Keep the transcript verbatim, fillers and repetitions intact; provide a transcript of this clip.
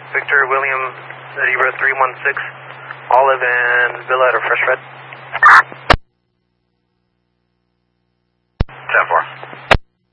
Victor William Zebra three one six, Olive and Villa at a Fresh Red.